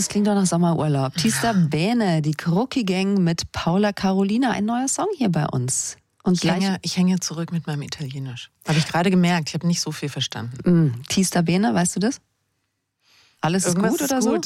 das klingt doch nach Sommerurlaub. Tista Bene, die Crocchi Gang mit Paula Carolina, ein neuer Song hier bei uns. Und ich hänge zurück mit meinem Italienisch. Habe ich gerade gemerkt, ich habe nicht so viel verstanden. Tista Bene, weißt du das? Alles ist gut oder so?